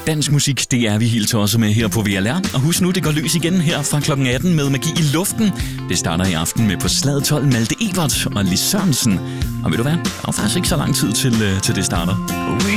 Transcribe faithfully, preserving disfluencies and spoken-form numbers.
Dansk musik, det er vi helt tosset med her på V L R. Og husk nu, det går løs igen her fra klokken atten med Magi i luften. Det starter i aften med på Slaget tolv Malte Ebert og Lis Sørensen. Og ved du hvad, der er faktisk ikke så lang tid til, til det starter.